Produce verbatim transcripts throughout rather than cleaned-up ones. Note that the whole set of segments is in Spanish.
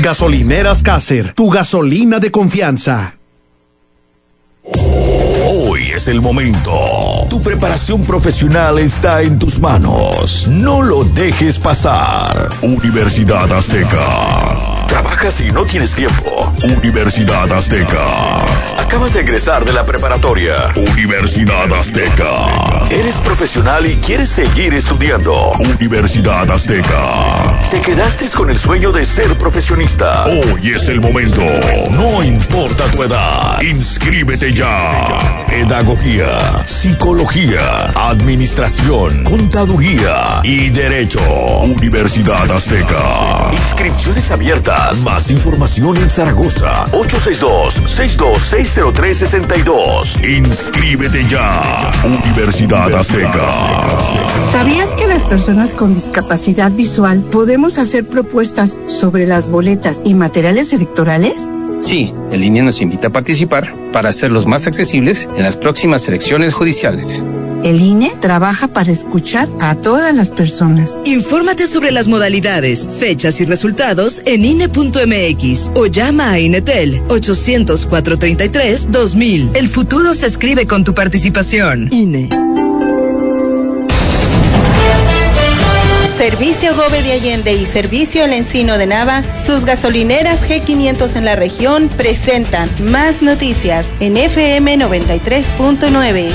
Gasolineras Caser, tu gasolina de confianza. Hoy es el momento. Tu preparación profesional está en tus manos. No lo dejes pasar. Universidad Azteca. ¿Trabajas y no tienes tiempo? Universidad Azteca. Acabas de egresar de la preparatoria. Universidad Azteca. ¿Eres profesional y quieres seguir estudiando? Universidad Azteca. ¿Te quedaste con el sueño de ser profesionista? Hoy es el momento. No importa tu edad. Inscríbete ya. Pedagogía, psicología, administración, contaduría y derecho. Universidad Azteca. Inscripciones abiertas. Más información en Zaragoza. ocho seis dos, seis dos seis cero tres, seis dos. Inscríbete ya. Universidad Azteca. ¿Sabías que las personas con discapacidad visual podemos hacer propuestas sobre las boletas y materiales electorales? Sí, el I N E nos invita a participar para hacerlos más accesibles en las próximas elecciones judiciales. El I N E trabaja para escuchar a todas las personas. Infórmate sobre las modalidades, fechas y resultados en I N E punto M X o llama a INETEL ochocientos, cuatrocientos treinta y tres, dos mil. El futuro se escribe con tu participación. I N E. Servicio Gobe de Allende y Servicio El Encino de Nava, sus gasolineras G quinientos en la región presentan más noticias en F M noventa y tres punto nueve.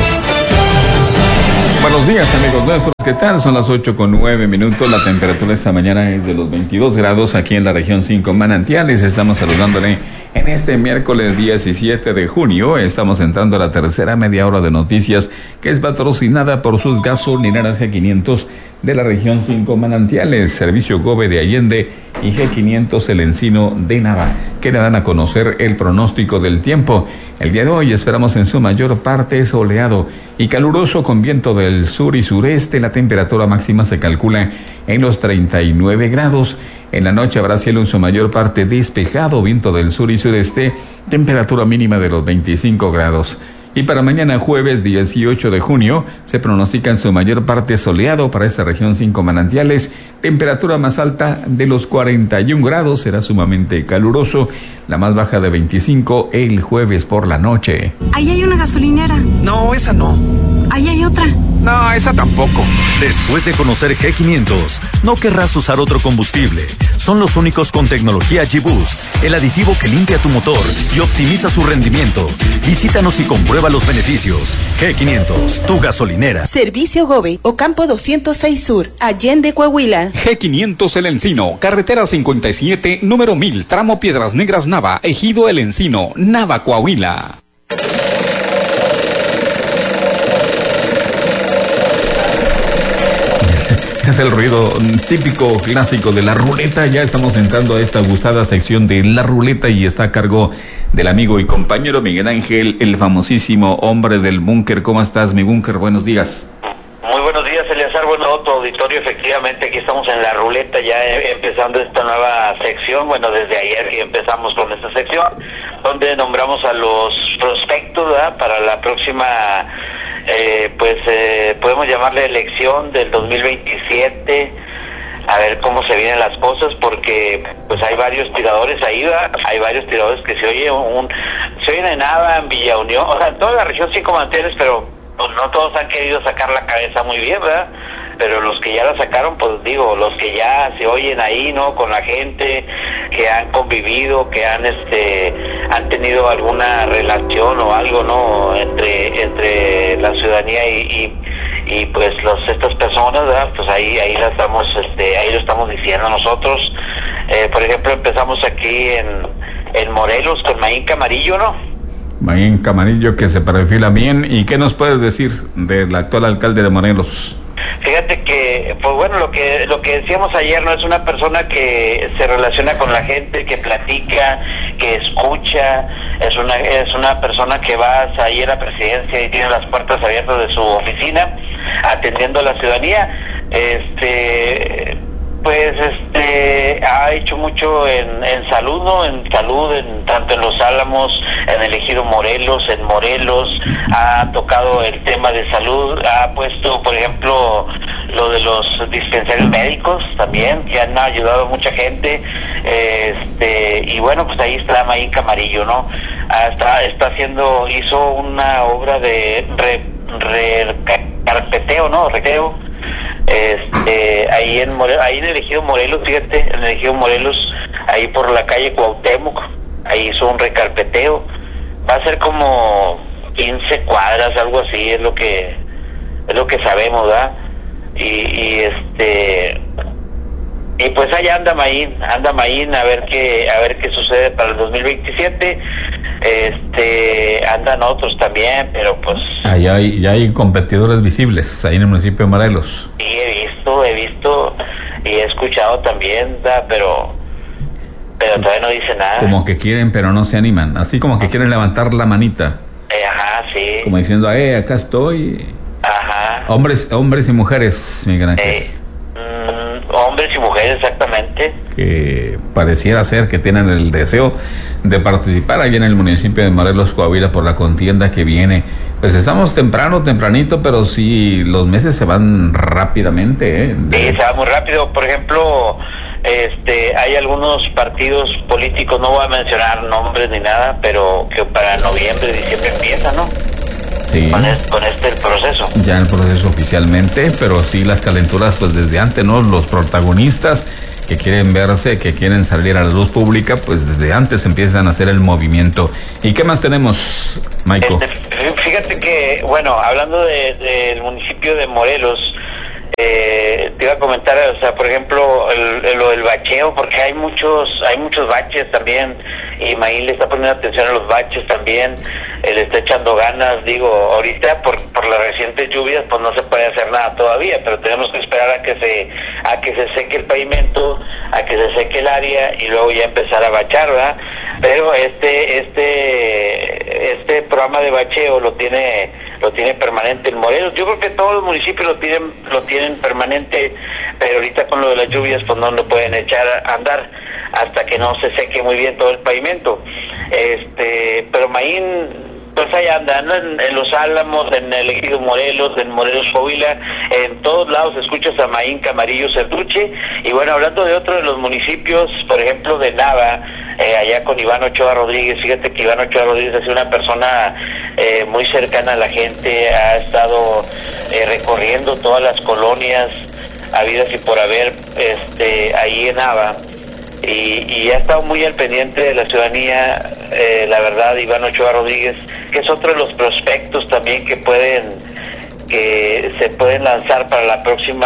Buenos días, amigos nuestros, ¿qué tal? Son las ocho con nueve minutos, la temperatura esta mañana es de los veintidós grados aquí en la región cinco Manantiales. Estamos saludándole en este miércoles diecisiete de junio. Estamos entrando a la tercera media hora de noticias, que es patrocinada por sus gasolineras G quinientos de la región cinco Manantiales, Servicio Gobe de Allende y G quinientos El Encino de Nava, que le dan a conocer el pronóstico del tiempo. El día de hoy esperamos en su mayor parte soleado y caluroso con viento del sur y sureste. La temperatura máxima se calcula en los treinta y nueve grados. En la noche habrá cielo en su mayor parte despejado, viento del sur y sureste, temperatura mínima de los veinticinco grados. Y para mañana jueves dieciocho de junio se pronostica en su mayor parte soleado para esta región cinco Manantiales, temperatura más alta de los cuarenta y un grados, será sumamente caluroso, la más baja de veinticinco el jueves por la noche. Ahí hay una gasolinera. No, esa no. Ahí hay otra. No, esa tampoco. Después de conocer G quinientos, no querrás usar otro combustible. Son los únicos con tecnología G-Boost, el aditivo que limpia tu motor y optimiza su rendimiento. Visítanos y comprueba los beneficios. G quinientos, tu gasolinera. Servicio Gobe, Ocampo doscientos seis Sur, Allende, Coahuila. G quinientos El Encino, carretera cincuenta y siete, número mil, tramo Piedras Negras Nava, Ejido El Encino, Nava, Coahuila. Es el ruido típico, clásico de la ruleta. Ya estamos entrando a esta gustada sección de la ruleta y está a cargo del amigo y compañero Miguel Ángel, el famosísimo hombre del búnker. ¿Cómo estás, mi búnker? Buenos días. Muy buenos días, Eleazar. Bueno, tu auditorio, efectivamente, aquí estamos en la ruleta ya eh, empezando esta nueva sección. Bueno, desde ayer que empezamos con esta sección, donde nombramos a los prospectos, ¿verdad?, para la próxima... Eh, pues eh, podemos llamarle elección del dos mil veintisiete, a ver cómo se vienen las cosas, porque pues hay varios tiradores ahí, ¿verdad? Hay varios tiradores que se oye un, se oyen en Nava, en Villa Unión, o sea, en toda la región cinco Manantiales, pero pues, no todos han querido sacar la cabeza muy bien, ¿verdad? Pero los que ya la sacaron, pues digo, los que ya se oyen ahí, ¿no?, con la gente, que han convivido, que han este han tenido alguna relación o algo, ¿no?, entre entre la ciudadanía y, y, y pues los estas personas, ¿verdad? Pues ahí ahí la estamos este ahí lo estamos diciendo nosotros. Eh, por ejemplo, empezamos aquí en en Morelos con Mayín Camarillo, ¿no? Mayín Camarillo, que se perfila bien. ¿Y qué nos puedes decir del actual alcalde de Morelos? Fíjate que, pues bueno, lo que lo que decíamos ayer, no es una persona que se relaciona con la gente, que platica, que escucha, es una es una persona que va ahí a la presidencia y tiene las puertas abiertas de su oficina, atendiendo a la ciudadanía. Este, pues este ha hecho mucho mucho en, en salud, ¿no? En salud, en, tanto en Los Álamos, en el Ejido Morelos, en Morelos, ha tocado el tema de salud, ha puesto, por ejemplo, lo de los dispensarios médicos también, que han ayudado a mucha gente, este, y bueno, pues ahí está Mayín Camarillo, ¿no? Está, está haciendo, hizo una obra de re, re, carpeteo, ¿no? Recreo, este, ahí en Morelos, ahí en el Ejido Morelos, fíjate, en el Ejido Morelos, ahí por la calle Cuauhtémoc, ahí hizo un recarpeteo, va a ser como quince cuadras, algo así, es lo que, es lo que sabemos, ¿verdad? Y, y este, y pues allá anda Mayín, anda Mayín a ver qué, a ver qué sucede para el dos mil veintisiete. Este, andan otros también, pero pues allá hay, ya hay competidores visibles ahí en el municipio de Morelos. Sí, he visto, he visto y he escuchado también, ¿verdad? pero pero todavía no dice nada. Como que quieren pero no se animan, así como que quieren levantar la manita. Eh, ajá, sí. Como diciendo, eh, acá estoy. Ajá. Hombres, hombres y mujeres, Miguel Ángel. Eh, mm, hombres y mujeres, exactamente. Que pareciera ser que tienen el deseo de participar allí en el municipio de Morelos, Coahuila, por la contienda que viene. Pues estamos temprano, tempranito, pero sí, los meses se van rápidamente, ¿eh? De... Sí, se va muy rápido. Por ejemplo, este, hay algunos partidos políticos, no voy a mencionar nombres ni nada, pero que para noviembre, diciembre empieza, ¿no? Sí. Con, es, con este el proceso. Ya el proceso oficialmente, pero sí las calenturas, pues desde antes, ¿no? Los protagonistas que quieren verse, que quieren salir a la luz pública, pues desde antes empiezan a hacer el movimiento. ¿Y qué más tenemos, Maico? Este, fíjate que, bueno, hablando del de, municipio de Morelos, eh, te iba a comentar, o sea, por ejemplo, el, el, lo del bacheo, porque hay muchos, hay muchos baches también, y Mayín le está poniendo atención a los baches también, eh, le está echando ganas, digo, ahorita por, por las recientes lluvias, pues no se puede hacer nada todavía, pero tenemos que esperar a que se, a que se seque el pavimento, a que se seque el área, y luego ya empezar a bachar, ¿verdad? Pero este, este, este programa de bacheo lo tiene, lo tiene permanente en Morelos. Yo creo que todos los municipios lo tienen, lo tienen permanente, pero ahorita con lo de las lluvias pues no lo pueden echar a andar hasta que no se seque muy bien todo el pavimento. Este, pero Mayín, pues ahí anda, ¿no? en, en Los Álamos, en el Ejido Morelos, en Morelos Coahuila, en todos lados escuchas a Mayín Camarillo Cerduche. Y bueno, hablando de otro de los municipios, por ejemplo de Nava, eh, allá con Iván Ochoa Rodríguez, fíjate que Iván Ochoa Rodríguez es una persona eh, muy cercana a la gente, ha estado eh, recorriendo todas las colonias habidas y por haber, este, ahí en Nava. Y, y ha estado muy al pendiente de la ciudadanía, eh, la verdad, Iván Ochoa Rodríguez, que es otro de los prospectos también que pueden, que se pueden lanzar para la próxima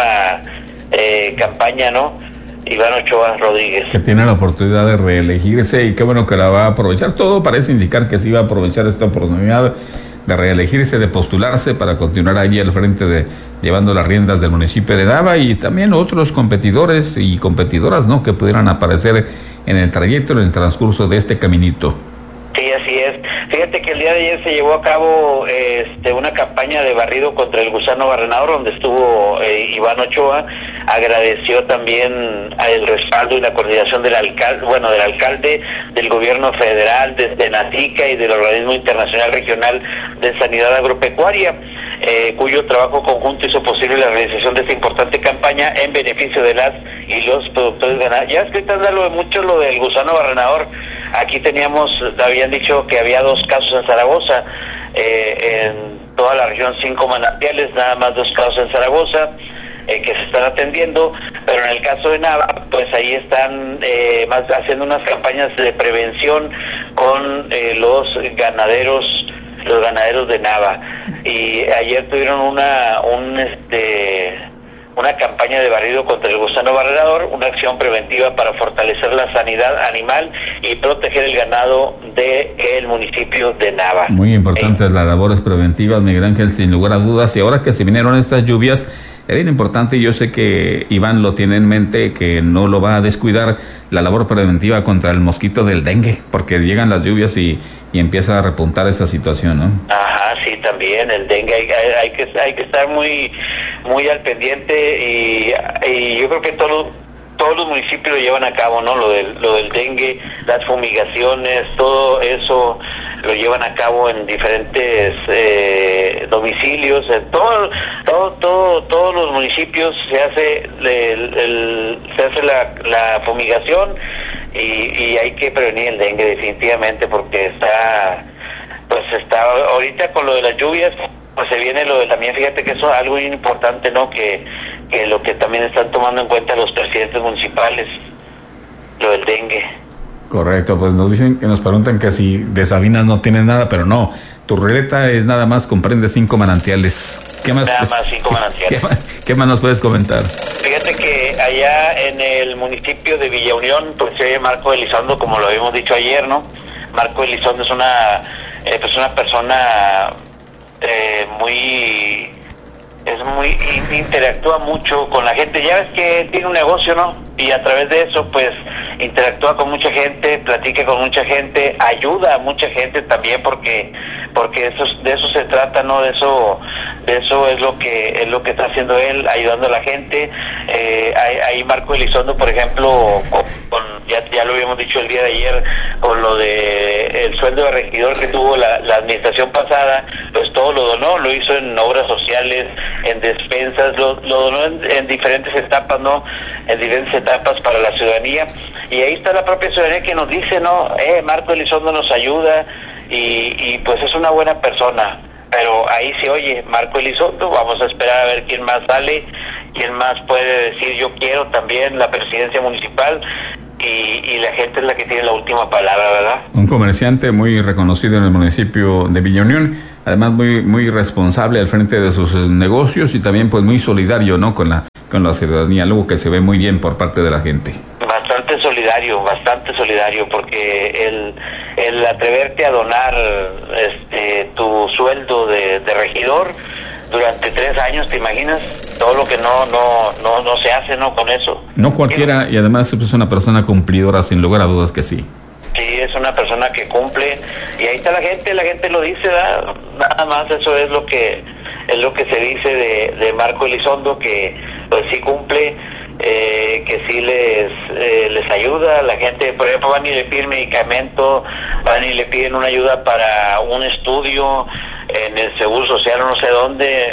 eh, campaña, ¿no? Iván Ochoa Rodríguez. Que tiene la oportunidad de reelegirse y qué bueno que la va a aprovechar. Todo parece indicar que sí va a aprovechar esta oportunidad de reelegirse, de postularse para continuar allí al frente de llevando las riendas del municipio de Nava, y también otros competidores y competidoras, ¿no?, que pudieran aparecer en el trayecto, en el transcurso de este caminito. Sí, así es. Fíjate que el día de ayer se llevó a cabo este, una campaña de barrido contra el gusano barrenador, donde estuvo eh, Iván Ochoa. Agradeció también el respaldo y la coordinación del alcalde, bueno, del alcalde, del gobierno federal, desde NATICA y del organismo internacional regional de sanidad agropecuaria, eh, cuyo trabajo conjunto hizo posible la realización de esta importante campaña en beneficio de las y los productores ganaderos. Ya es que está dando mucho lo del gusano barrenador. Aquí teníamos, habían dicho que había dos casos en Zaragoza, eh, en toda la región cinco manantiales, nada más dos casos en Zaragoza, eh, que se están atendiendo, pero en el caso de Nava, pues ahí están eh, más haciendo unas campañas de prevención con eh, los ganaderos, los ganaderos de Nava. Y ayer tuvieron una, un este... una campaña de barrido contra el gusano barrenador, una acción preventiva para fortalecer la sanidad animal y proteger el ganado del municipio de Nava. Muy importantes eh. las labores preventivas, Miguel Ángel, sin lugar a dudas, y ahora que se vinieron estas lluvias, es bien importante, y yo sé que Iván lo tiene en mente, que no lo va a descuidar, la labor preventiva contra el mosquito del dengue, porque llegan las lluvias y, y empieza a repuntar esa situación, ¿no? Ajá, sí, también el dengue, hay, hay, hay que hay que estar muy muy al pendiente, y, y yo creo que todos todos los municipios lo llevan a cabo, ¿no? Lo del, lo del dengue, las fumigaciones, todo eso lo llevan a cabo en diferentes eh, domicilios, en todo, todo, todo, todos los municipios se hace el, el, se hace la, la fumigación y, y hay que prevenir el dengue definitivamente, porque está, pues está ahorita con lo de las lluvias, pues se viene lo de también, fíjate que eso es algo muy importante, ¿no? Que, que lo que también están tomando en cuenta los presidentes municipales, lo del dengue. Correcto, pues nos dicen, que nos preguntan que si de Sabinas no tienen nada, pero no, tu ruleta es nada más, comprende cinco manantiales. ¿Qué más? Nada más cinco manantiales. ¿Qué más, qué más nos puedes comentar? Fíjate que allá en el municipio de Villa Unión, pues se oye Marco Elizondo, como lo habíamos dicho ayer, ¿no? Marco Elizondo es una, eh, pues una persona eh, muy, es muy, interactúa mucho con la gente. Ya ves que tiene un negocio, ¿no? Y a través de eso, pues, interactúa con mucha gente, platica con mucha gente, ayuda a mucha gente también, porque porque eso, de eso se trata, ¿no? De eso de eso es lo que es lo que está haciendo él, ayudando a la gente. Eh, ahí Marco Elizondo, por ejemplo, con, con, ya, ya lo habíamos dicho el día de ayer, con lo de el sueldo de regidor que tuvo la, la administración pasada, pues todo lo donó, lo hizo en obras sociales, en despensas, lo, lo donó en, en diferentes etapas, ¿no? En diferentes etapas para la ciudadanía. Y ahí está la propia ciudadanía que nos dice, no, eh, Marco Elizondo nos ayuda y, y pues es una buena persona. Pero ahí se oye Marco Elizondo, vamos a esperar a ver quién más sale, quién más puede decir yo quiero también la presidencia municipal, y, y la gente es la que tiene la última palabra, ¿verdad? Un comerciante muy reconocido en el municipio de Villa Unión, además muy muy responsable al frente de sus negocios y también pues muy solidario, ¿no? Con la con la ciudadanía, algo que se ve muy bien por parte de la gente. Bastante solidario, bastante solidario, porque el, el atreverte a donar este tu sueldo de, de regidor durante tres años, ¿te imaginas? Todo lo que no no no no se hace, ¿no? Con eso. No cualquiera, y además es una persona cumplidora, sin lugar a dudas que sí. Sí, es una persona que cumple, y ahí está la gente, la gente lo dice, ¿verdad? Nada más eso es lo que es lo que se dice de, de Marco Elizondo, que pues sí cumple, eh, que sí les eh, les ayuda. La gente, por ejemplo, van y le piden medicamento, van y le piden una ayuda para un estudio en el Seguro Social o no sé dónde,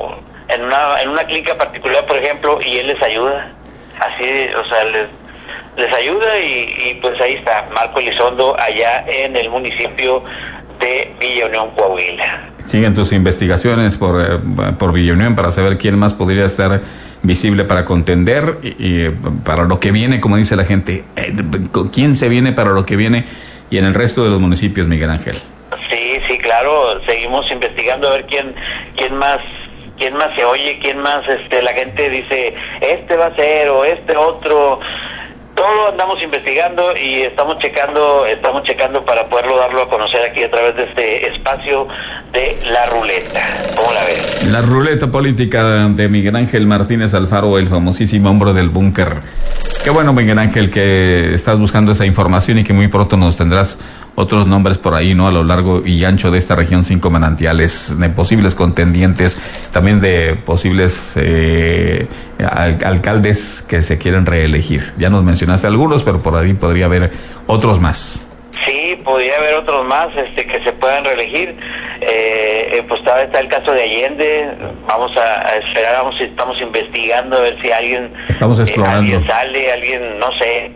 en una en una clínica particular, por ejemplo, y él les ayuda. Así, o sea, les les ayuda y, y pues ahí está Marco Elizondo allá en el municipio de Villa Unión, Coahuila. Siguen tus investigaciones por, eh, por Villa Unión para saber quién más podría estar visible para contender y, y para lo que viene, como dice la gente, eh, quién se viene para lo que viene y en el resto de los municipios, Miguel Ángel. Sí, sí, claro, seguimos investigando a ver quién quién más quién más se oye, quién más este la gente dice, este va a ser o este otro. Todo andamos investigando y estamos checando, estamos checando para poderlo darlo a conocer aquí a través de este espacio de La Ruleta. ¿Cómo la ves? La ruleta política de Miguel Ángel Martínez Alfaro, el famosísimo hombre del búnker. Qué bueno, Miguel Ángel, que estás buscando esa información y que muy pronto nos tendrás otros nombres por ahí, ¿no? A lo largo y ancho de esta región, cinco manantiales, de posibles contendientes, también de posibles eh, al, alcaldes que se quieren reelegir. Ya nos mencionaste algunos, pero por ahí podría haber otros más. Sí, podría haber otros más este, que se puedan reelegir. Eh, pues está, está el caso de Allende. Vamos a, a esperar, vamos, estamos investigando a ver si alguien, estamos explorando. Eh, alguien sale, alguien, no sé.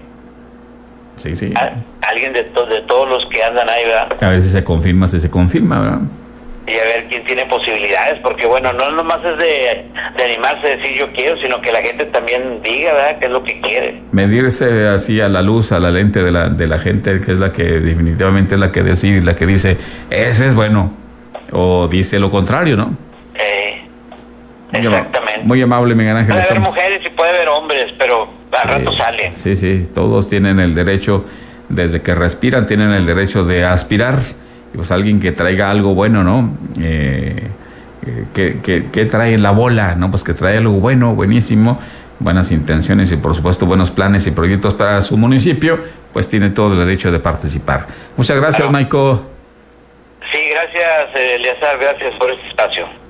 Sí, sí. A, alguien de, to, de todos los que andan ahí, ¿verdad? A ver si se confirma, si se confirma, ¿verdad? Y a ver quién tiene posibilidades, porque bueno, no nomás es de, de animarse a decir yo quiero, sino que la gente también diga, ¿verdad?, qué es lo que quiere. Medirse así a la luz, a la lente de la de la gente, que es la que definitivamente es la que decide, la que dice, ese es bueno, o dice lo contrario, ¿no? Eh, muy exactamente. Am- muy amable, Miguel Ángel. Puede haber mujeres y puede haber hombres, pero al sí, rato salen. Sí, sí, todos tienen el derecho, desde que respiran, tienen el derecho de aspirar. Pues alguien que traiga algo bueno, ¿no? Eh, que, que, que trae en la bola, ¿no? Pues que trae algo bueno, buenísimo, buenas intenciones y por supuesto buenos planes y proyectos para su municipio, pues tiene todo el derecho de participar. Muchas gracias, claro. Maico. Sí, gracias, Eleazar, gracias por este espacio.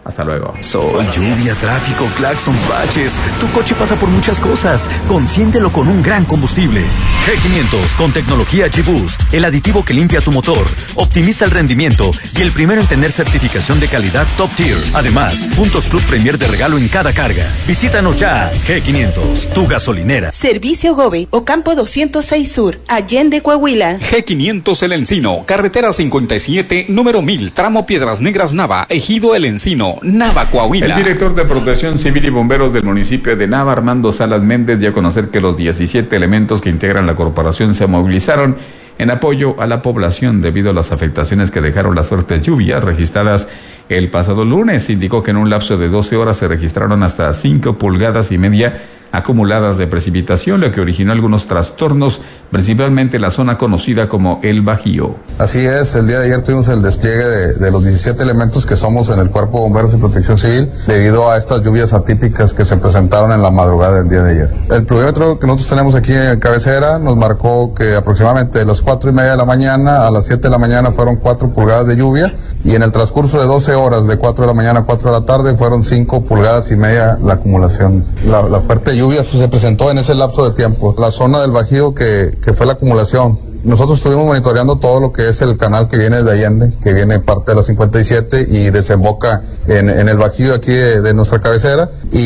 Hasta luego. Sol, lluvia, tráfico, claxons, baches. Tu coche pasa por muchas cosas. Consiéntelo con un gran combustible. G quinientos con tecnología G-Boost. El aditivo que limpia tu motor, optimiza el rendimiento y el primero en tener certificación de calidad Top Tier. Además, puntos Club Premier de regalo en cada carga. Visítanos ya. G quinientos, tu gasolinera. Servicio Gobe, Ocampo doscientos seis Sur, Allende, Coahuila. G quinientos El Encino, carretera cincuenta y siete, número mil, tramo Piedras Negras Nava, Ejido El Encino, Nava, Coahuila. El director de Protección Civil y Bomberos del municipio de Nava, Armando Salas Méndez, dio a conocer que los diecisiete elementos que integran la corporación se movilizaron en apoyo a la población debido a las afectaciones que dejaron las fuertes lluvias registradas el pasado lunes. Indicó que en un lapso de doce horas se registraron hasta cinco pulgadas y media acumuladas de precipitación, lo que originó algunos trastornos, principalmente en la zona conocida como El Bajío. Así es, el día de ayer tuvimos el despliegue de, de los diecisiete elementos que somos en el Cuerpo de Bomberos y Protección Civil debido a estas lluvias atípicas que se presentaron en la madrugada del día de ayer. El pluviómetro que nosotros tenemos aquí en cabecera nos marcó que aproximadamente de las cuatro y media de la mañana a las siete de la mañana fueron cuatro pulgadas de lluvia y en el transcurso de doce horas, de cuatro de la mañana a cuatro de la tarde, fueron cinco pulgadas y media la acumulación. La, la fuerte lluvia se presentó en ese lapso de tiempo. La zona del Bajío que, que fue la acumulación. Nosotros estuvimos monitoreando todo lo que es el canal que viene de Allende, que viene parte de la cincuenta y siete y desemboca en, en el Bajío aquí de, de nuestra cabecera.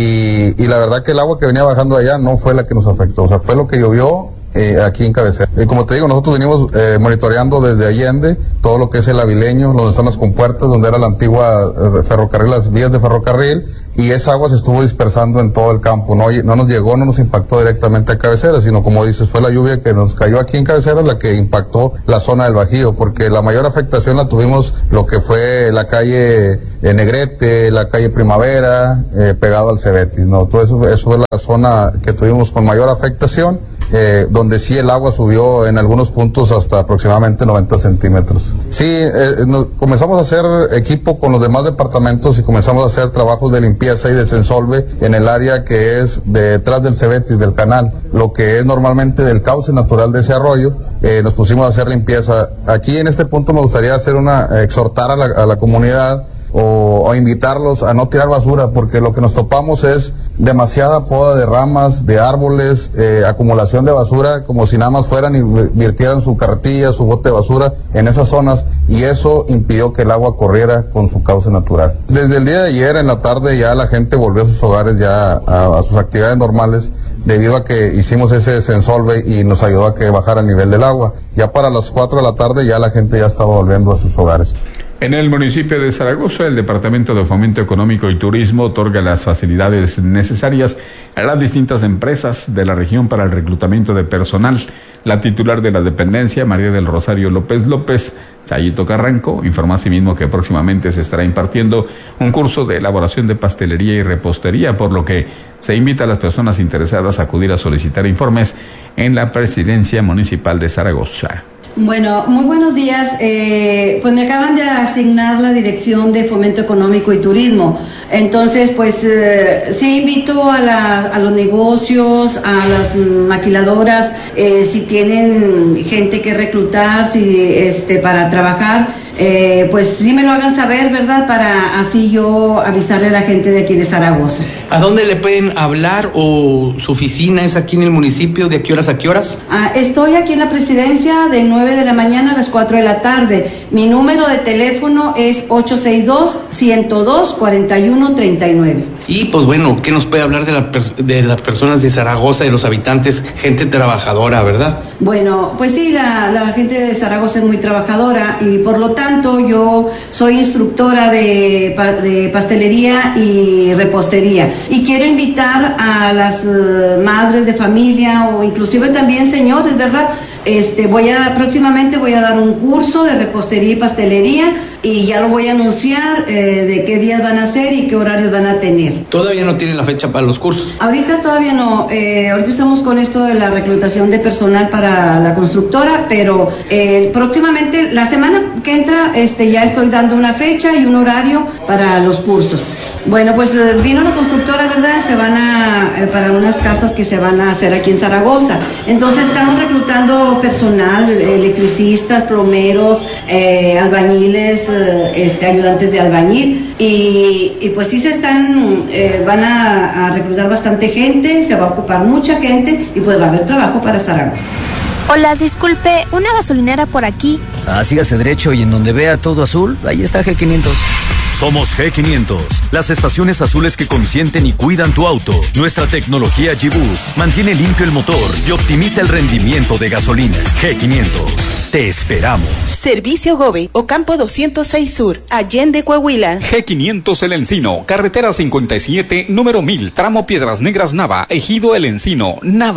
Y, y la verdad que el agua que venía bajando allá no fue la que nos afectó. O sea, fue lo que llovió Eh, aquí en cabecera. Y como te digo, nosotros venimos eh, monitoreando desde Allende todo lo que es el Avileño, donde están las compuertas, donde era la antigua eh, ferrocarril, las vías de ferrocarril, y esa agua se estuvo dispersando en todo el campo. No, no nos llegó, no nos impactó directamente a cabecera, sino como dices, fue la lluvia que nos cayó aquí en cabecera la que impactó la zona del Bajío, porque la mayor afectación la tuvimos lo que fue la calle eh, Negrete, la calle Primavera, eh, pegado al Cebetis, ¿no? Todo eso, eso fue la zona que tuvimos con mayor afectación. Eh, donde sí el agua subió en algunos puntos hasta aproximadamente noventa centímetros. Sí, eh, nos, comenzamos a hacer equipo con los demás departamentos y comenzamos a hacer trabajos de limpieza y desensolve en el área que es detrás del Cebetis, del canal, lo que es normalmente del cauce natural de ese arroyo. Eh, nos pusimos a hacer limpieza. Aquí en este punto me gustaría hacer una, eh, exhortar a la, a la comunidad o, o invitarlos a no tirar basura, porque lo que nos topamos es demasiada poda de ramas, de árboles, eh, acumulación de basura, como si nada más fueran y virtieran su carretilla, su bote de basura en esas zonas, y eso impidió que el agua corriera con su cauce natural. Desde el día de ayer en la tarde ya la gente volvió a sus hogares, ya a, a sus actividades normales, debido a que hicimos ese desensolve y nos ayudó a que bajara el nivel del agua. Ya para las cuatro de la tarde ya la gente ya estaba volviendo a sus hogares. En el municipio de Zaragoza, el Departamento de Fomento Económico y Turismo otorga las facilidades necesarias a las distintas empresas de la región para el reclutamiento de personal. La titular de la dependencia, María del Rosario López López, Chayito Carranco, informó asimismo que próximamente se estará impartiendo un curso de elaboración de pastelería y repostería, por lo que se invita a las personas interesadas a acudir a solicitar informes en la Presidencia Municipal de Zaragoza. Bueno, muy buenos días. Eh, pues me acaban de asignar la Dirección de Fomento Económico y Turismo. Entonces, pues eh, sí invito a, la, a los negocios, a las maquiladoras, eh, si tienen gente que reclutar, si este para trabajar, eh, pues sí me lo hagan saber, ¿verdad? Para así yo avisarle a la gente de aquí de Zaragoza. ¿A dónde le pueden hablar o su oficina es aquí en el municipio? ¿De qué horas a qué horas? Ah, estoy aquí en la Presidencia de nueve de la mañana a las cuatro de la tarde. Mi número de teléfono es ocho seis dos, ciento dos, cuarenta y uno treinta y nueve. Y pues bueno, ¿qué nos puede hablar de, la pers- de las personas de Zaragoza, de los habitantes, gente trabajadora, verdad? Bueno, pues sí, la, la gente de Zaragoza es muy trabajadora y por lo tanto yo soy instructora de, de pastelería y repostería. Y quiero invitar a las uh, madres de familia o inclusive también señores, ¿verdad? Este, voy a, próximamente voy a dar un curso de repostería y pastelería y ya lo voy a anunciar eh, de qué días van a ser y qué horarios van a tener. ¿Todavía no tienen la fecha para los cursos? Ahorita todavía no, eh, ahorita estamos con esto de la reclutación de personal para la constructora, pero eh, próximamente, la semana que entra, este, ya estoy dando una fecha y un horario para los cursos. Bueno, pues vino la constructora, ¿verdad? Se van a, eh, para unas casas que se van a hacer aquí en Zaragoza. Entonces estamos reclutando personal, electricistas, plomeros, eh, albañiles, eh, este, ayudantes de albañil. Y, y pues sí se están, eh, van a, a reclutar bastante gente, se va a ocupar mucha gente y pues va a haber trabajo para Zaragoza. Hola, disculpe, una gasolinera por aquí. Ah, sígase derecho y en donde vea todo azul, ahí está G quinientos. Somos G quinientos, las estaciones azules que consienten y cuidan tu auto. Nuestra tecnología G-Boost mantiene limpio el motor y optimiza el rendimiento de gasolina. G quinientos, te esperamos. Servicio Gobe, Ocampo doscientos seis Sur, Allende, Coahuila. G quinientos El Encino, carretera cincuenta y siete, número mil, tramo Piedras Negras Nava, Ejido El Encino, Nava.